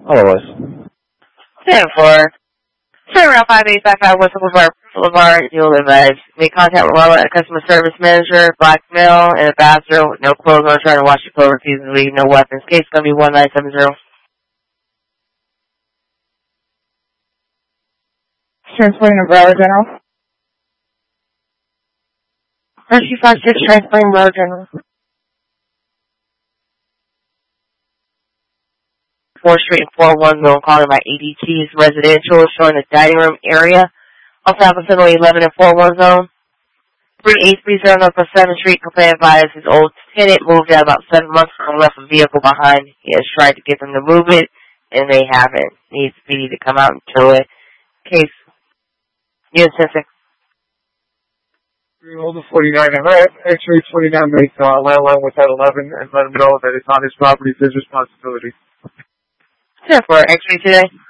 Otherwise. 10-4. Turn around 5855 West Boulevard, you'll advise. Make contact with Lola, a customer service manager, black male, and a bathroom with no clothes on, trying to wash your clothes, refusing to leave, no weapons. Case is going to be 1970. Transporting to Broward General. 3256, transporting Broward General. 4th Street and 410, calling by ADT's residential, showing the dining room area. Also have a Finley 11 and 41 zone. 3830 North 7th Street, complained by his old tenant moved out about 7 months ago and left a vehicle behind. He has tried to get them to move it, and they haven't. Needs speedy to come out and tow it. Case, Unit 10-6. Hold the 49 and X-ray 29 make landline with that 11 and let him know that it's on his property, it's his responsibility. 10-4, X-ray today.